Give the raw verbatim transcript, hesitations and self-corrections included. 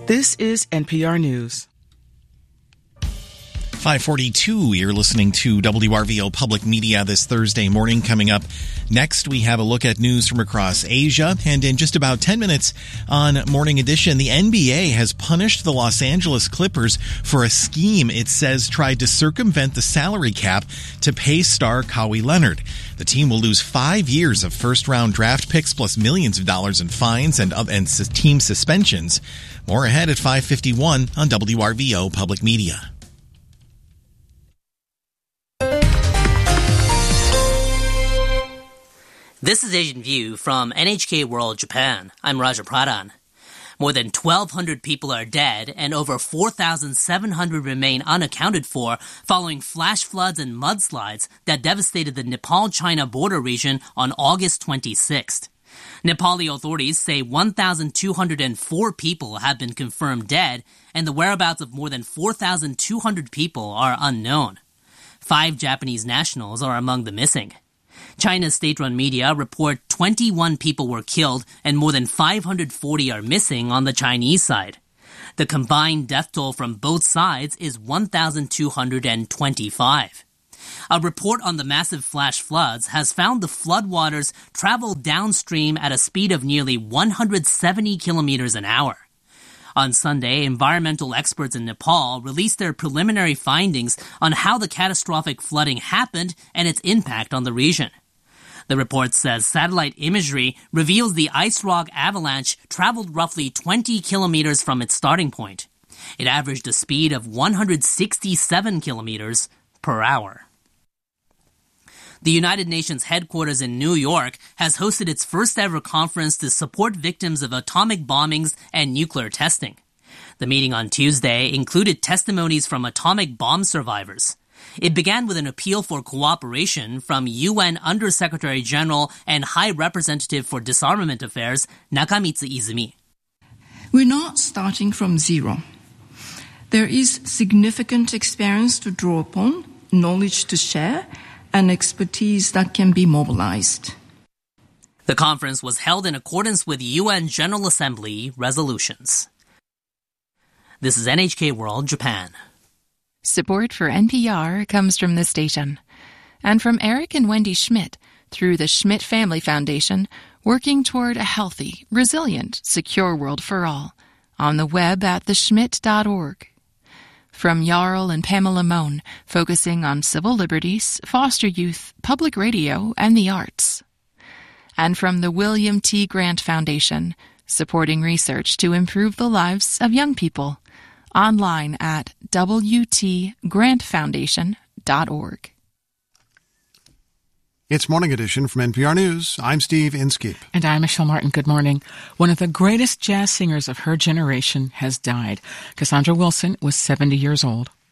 This is N P R News. five forty-two, you're listening to W R V O Public Media this Thursday morning. Coming up next, we have a look at news from across Asia. And in just about ten minutes on Morning Edition, the N B A has punished the Los Angeles Clippers for a scheme it says tried to circumvent the salary cap to pay star Kawhi Leonard. The team will lose five years of first-round draft picks plus millions of dollars in fines and, and team suspensions. More ahead at five fifty-one on W R V O Public Media. This is Asian View from N H K World Japan. I'm Raja Pradhan. More than twelve hundred people are dead and over four thousand seven hundred remain unaccounted for following flash floods and mudslides that devastated the Nepal-China border region on August twenty-sixth. Nepali authorities say one thousand two hundred four people have been confirmed dead and the whereabouts of more than four thousand two hundred people are unknown. Five Japanese nationals are among the missing. China's state-run media report twenty-one people were killed and more than five hundred forty are missing on the Chinese side. The combined death toll from both sides is one thousand two hundred twenty-five. A report on the massive flash floods has found the floodwaters traveled downstream at a speed of nearly one hundred seventy kilometers an hour. On Sunday, environmental experts in Nepal released their preliminary findings on how the catastrophic flooding happened and its impact on the region. The report says satellite imagery reveals the ice rock avalanche traveled roughly twenty kilometers from its starting point. It averaged a speed of one hundred sixty-seven kilometers per hour. The United Nations headquarters in New York has hosted its first ever conference to support victims of atomic bombings and nuclear testing. The meeting on Tuesday included testimonies from atomic bomb survivors. It began with an appeal for cooperation from U N Undersecretary General and High Representative for Disarmament Affairs, Nakamitsu Izumi. We're not starting from zero. There is significant experience to draw upon, knowledge to share, and expertise that can be mobilized. The conference was held in accordance with U N General Assembly resolutions. This is N H K World Japan. Support for N P R comes from this station and from Eric and Wendy Schmidt through the Schmidt Family Foundation, working toward a healthy, resilient, secure world for all on the web at the schmidt dot org. From Jarl and Pamela Mohn, focusing on civil liberties, foster youth, public radio, and the arts. And from the William T. Grant Foundation, supporting research to improve the lives of young people. Online at w t grant foundation dot org. It's Morning Edition from N P R News. I'm Steve Inskeep. And I'm Michelle Martin. Good morning. One of the greatest jazz singers of her generation has died. Cassandra Wilson was seventy years old.